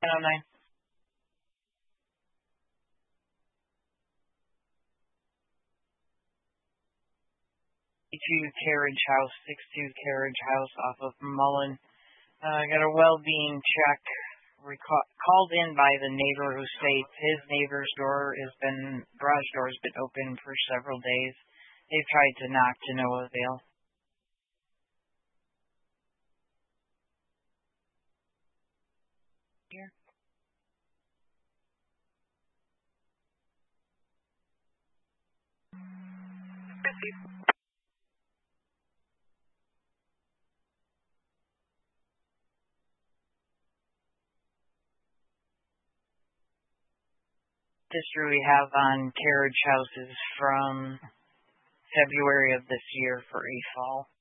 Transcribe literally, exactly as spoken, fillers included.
ten oh nine. Two Carriage House, six two Carriage House off of Mullen. Uh, got a well-being check reca- called in by the neighbor who states his neighbor's door has been, garage door has been open for several days. They've tried to knock to no avail. Here. History we have on carriage houses from February of this year for A F A L.